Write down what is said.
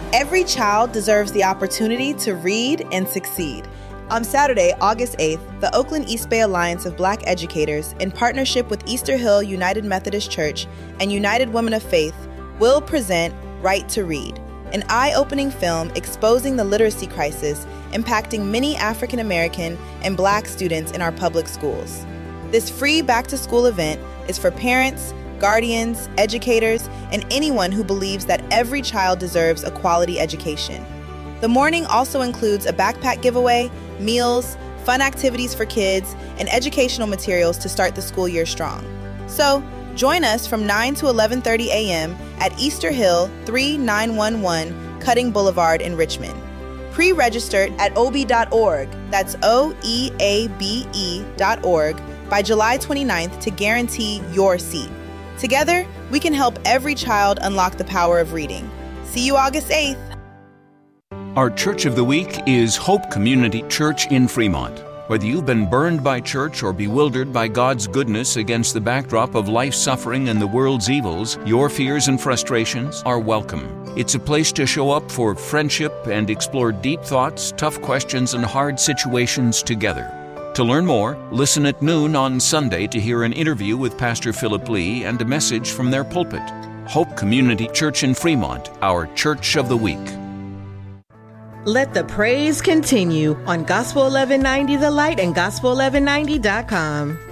Every child deserves the opportunity to read and succeed. On Saturday, August 8th, the Oakland East Bay Alliance of Black Educators, in partnership with Easter Hill United Methodist Church and United Women of Faith, will present Right to Read, an eye-opening film exposing the literacy crisis impacting many African American and Black students in our public schools. This free back-to-school event is for parents, guardians, educators, and anyone who believes that every child deserves a quality education. The morning also includes a backpack giveaway, meals, fun activities for kids, and educational materials to start the school year strong. So, join us from 9 to 11:30 a.m. at Easter Hill 3911 Cutting Boulevard in Richmond. Pre-registered at oabe.org, that's OEABE.org, by July 29th to guarantee your seat. Together, we can help every child unlock the power of reading. See you August 8th. Our Church of the Week is Hope Community Church in Fremont. Whether you've been burned by church or bewildered by God's goodness against the backdrop of life's suffering and the world's evils, your fears and frustrations are welcome. It's a place to show up for friendship and explore deep thoughts, tough questions, and hard situations together. To learn more, listen at noon on Sunday to hear an interview with Pastor Philip Lee and a message from their pulpit. Hope Community Church in Fremont, our Church of the Week. Let the praise continue on Gospel 1190 The Light and Gospel1190.com.